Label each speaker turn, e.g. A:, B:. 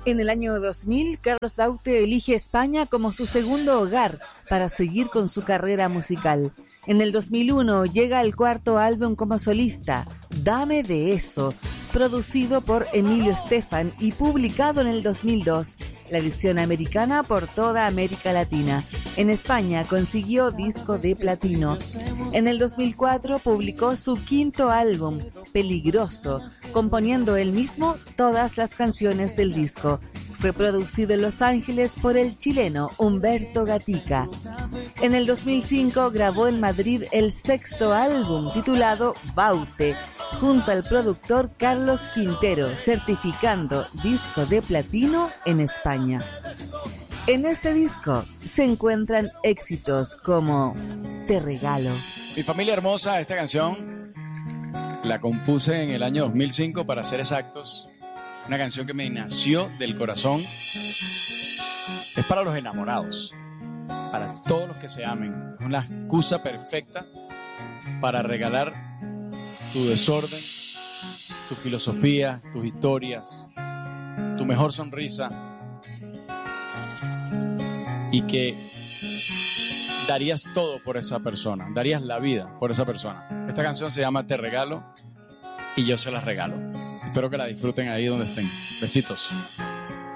A: En el año 2000, Carlos Daute elige España como su segundo hogar para seguir con su carrera musical. En el 2001 llega el cuarto álbum como solista, Dame de Eso, producido por Emilio Estefan y publicado en el 2002, la edición americana por toda América Latina. En España consiguió disco de platino. En el 2004 publicó su quinto álbum, Peligroso, componiendo él mismo todas las canciones del disco. Fue producido en Los Ángeles por el chileno Humberto Gatica. En el 2005 grabó en Madrid el sexto álbum titulado Baute, junto al productor Carlos Quintero, certificando disco de platino en España. En este disco se encuentran éxitos como Te Regalo.
B: Mi familia hermosa, esta canción la compuse en el año 2005, para ser exactos. Una canción que me nació del corazón. Es para los enamorados, para todos los que se amen. Es una excusa perfecta para regalar tu desorden, tu filosofía, tus historias, tu mejor sonrisa, y que darías todo por esa persona, darías la vida por esa persona. Esta canción se llama Te Regalo y yo se las regalo. Espero que la disfruten ahí donde estén. Besitos.